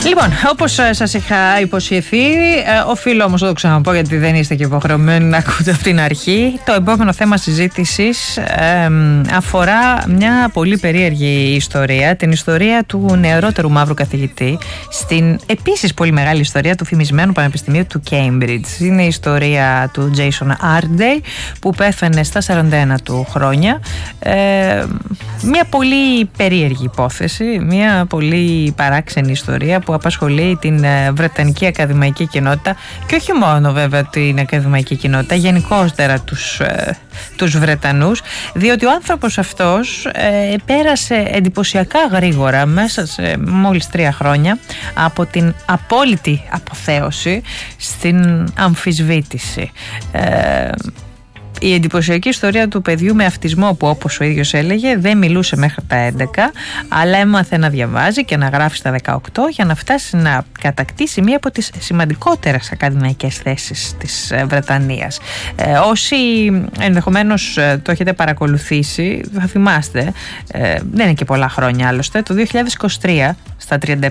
Λοιπόν, όπως σας είχα υποσχεθεί, οφείλω όμως να το ξαναπώ γιατί δεν είστε και υποχρεωμένοι να ακούτε από την αρχή. Το επόμενο θέμα συζήτησης αφορά μια πολύ περίεργη ιστορία, την ιστορία του νεαρότερου μαύρου καθηγητή στην επίσης πολύ μεγάλη ιστορία του φημισμένου Πανεπιστημίου του Cambridge. Είναι η ιστορία του Jason Arday που πέθανε στα 41 του χρόνια. Μια πολύ περίεργη υπόθεση, μια πολύ παράξενη ιστορία που απασχολεί την Βρετανική ακαδημαϊκή κοινότητα και όχι μόνο βέβαια την ακαδημαϊκή κοινότητα, γενικότερα τους Βρετανούς, διότι ο άνθρωπος αυτός πέρασε εντυπωσιακά γρήγορα μέσα σε μόλις 3 χρόνια από την απόλυτη αποθέωση στην αμφισβήτηση. Η εντυπωσιακή ιστορία του παιδιού με αυτισμό που, όπως ο ίδιος έλεγε, δεν μιλούσε μέχρι τα 11, αλλά έμαθε να διαβάζει και να γράφει στα 18 για να φτάσει να κατακτήσει μία από τις σημαντικότερες ακαδημαϊκές θέσεις της Βρετανίας. Όσοι ενδεχομένως το έχετε παρακολουθήσει θα θυμάστε, δεν είναι και πολλά χρόνια άλλωστε, το 2023 στα 37